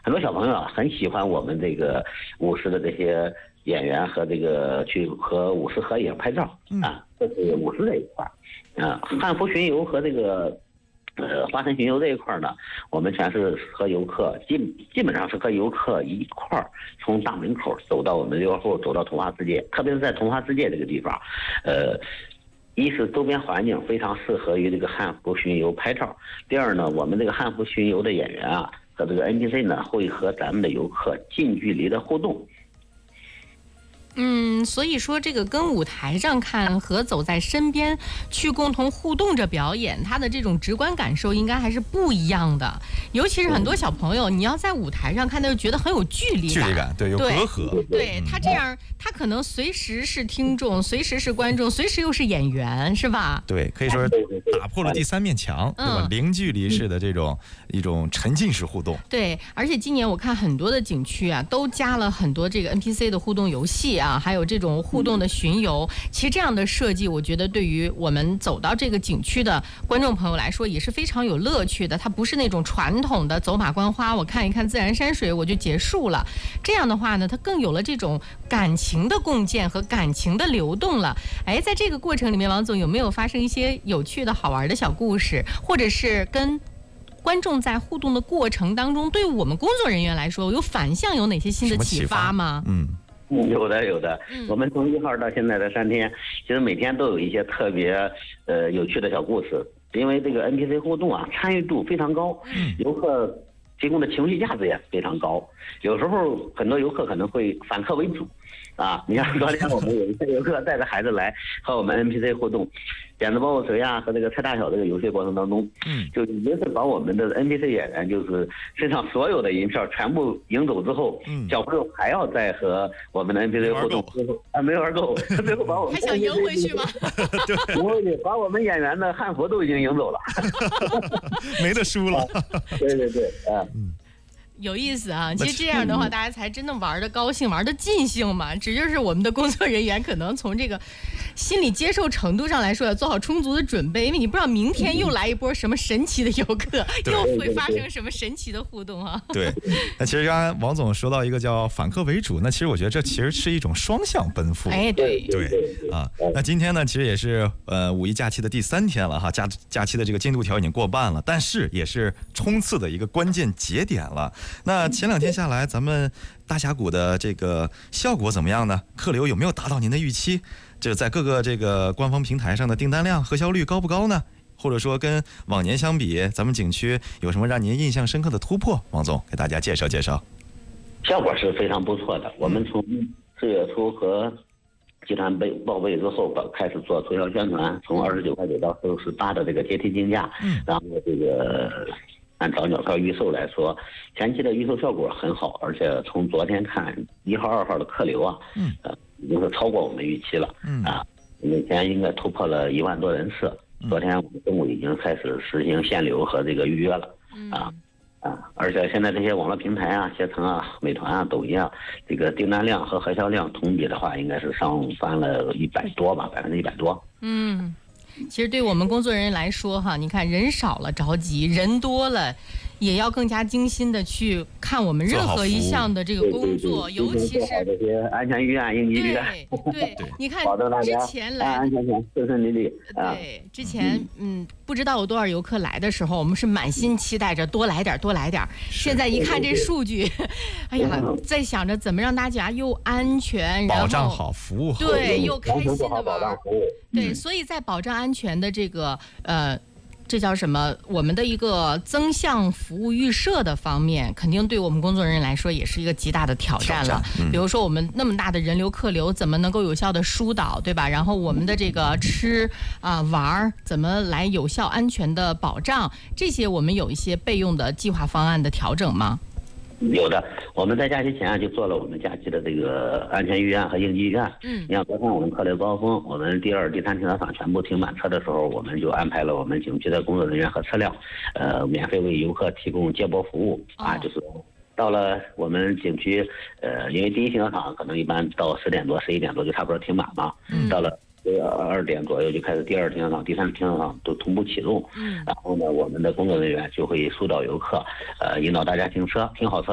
很多小朋友啊很喜欢我们这个舞狮的这些演员和这个去和舞狮合影拍照啊，这是舞狮这一块啊。汉服巡游和这个花神巡游这一块呢，我们全是和游客基本上是和游客一块儿从大门口走到我们溜后，走到童话世界，特别是在童话世界这个地方，一是周边环境非常适合于这个汉服巡游拍照，第二呢，我们这个汉服巡游的演员啊和这个 NPC 呢会和咱们的游客近距离的互动。 所以说这个跟舞台上看和走在身边去共同互动着表演，它的这种直观感受应该还是不一样的。尤其是很多小朋友，你要在舞台上看，他就觉得很有距离感， 对，有隔阂。 对，他这样，他可能随时是听众，随时是观众，随时又是演员，是吧？ 对，可以说打破了第三面墙，对吧？零距离式的这种一种沉浸式互动。 对，而且今年我看很多的景区啊，都加了很多这个 NPC 的互动游戏啊，还有这种互动的巡游。其实这样的设计，我觉得对于我们走到这个景区的观众朋友来说，也是非常有乐趣的。它不是那种传统的走马观花，我看一看自然山水我就结束了。这样的话呢，它更有了这种感情的共建和感情的流动了。哎，在这个过程里面，王总有没有发生一些有趣的好玩的小故事，或者是跟观众在互动的过程当中，对我们工作人员来说有反向有哪些新的启发吗？ 有的，我们从1号到现在的3天，其实每天都有一些特别有趣的小故事。因为这个 NPC 互动啊，参与度非常高，游客提供的情绪价值也非常高。有时候很多游客可能会反客为主啊。你像昨天我们有一些游客带着孩子来和我们 NPC 互动，点子包袱锤啊和这个猜大小这个游戏过程当中，就已经是把我们的 NPC 演员就是身上所有的银票全部赢走之后，小朋友还要再和我们的 NPC 互动，没玩够，最后把我们还想赢回去吗？ 对，把我们演员的汉服都已经赢走了， 没得输了。 对， 有意思啊！其实这样的话，大家才真的玩的高兴，玩的尽兴嘛。只就是我们的工作人员可能从这个心理接受程度上来说，要做好充足的准备，因为你不知道明天又来一波什么神奇的游客，又会发生什么神奇的互动啊！ 对，那其实刚才王总说到一个叫反客为主，那其实我觉得这其实是一种双向奔赴。 哎，对啊。那今天呢，其实也是五一假期的第3天了哈，假期的这个进度条已经过半了，但是也是冲刺的一个关键节点了。那前2天下来，咱们大峡谷的这个效果怎么样呢？客流有没有达到您的预期？这在各个这个官方平台上的订单量、核销率高不高呢？或者说跟往年相比，咱们景区有什么让您印象深刻的突破？王总给大家介绍介绍。 效果是非常不错的。我们从4月初和集团报备之后，开始做促销宣传，从29.9块到48的这个阶梯竞价，然后这个按早鸟票预售来说，前期的预售效果很好，而且从昨天看1号、2号的客流啊，已经是超过我们预期了，每天应该突破了1万多人次。昨天我们中午已经开始实行限流和这个预约了，而且现在这些网络平台啊，携程啊、美团啊、抖音啊，这个订单量和核销量同比的话，应该是上翻了100多吧，100%多。 其实对我们工作人员来说哈，你看人少了着急，人多了也要更加精心的去看我们任何一项的这个工作，尤其是这些安全预案、应急预案。 对，你看之前来安全顺顺利利。 对，之前不知道有多少游客来的时候，我们是满心期待着多来点。现在一看这数据，哎呀，在想着怎么让大家又安全，然后保障好服务好， 对，又开心的玩。对，所以在保障安全的这个这叫什么？我们的一个增项服务预设的方面，肯定对我们工作人员来说也是一个极大的挑战了。比如说我们那么大的人流客流，怎么能够有效的疏导，对吧？然后我们的这个吃玩怎么来有效安全的保障，这些我们有一些备用的计划方案的调整吗？ 有的，我们在假期前就做了我们假期的这个安全预案和应急预案。你像昨天我们客流高峰，我们第2、第3停车场全部停满车的时候，我们就安排了我们景区的工作人员和车辆，免费为游客提供接驳服务就是到了我们景区，因为第1停车场可能一般到10点多、11点多就差不多停满嘛，到了2点左右就开始第2停车场、第3停车场都同步启动，然后呢，我们的工作人员就会疏导游客，引导大家停车，停好车。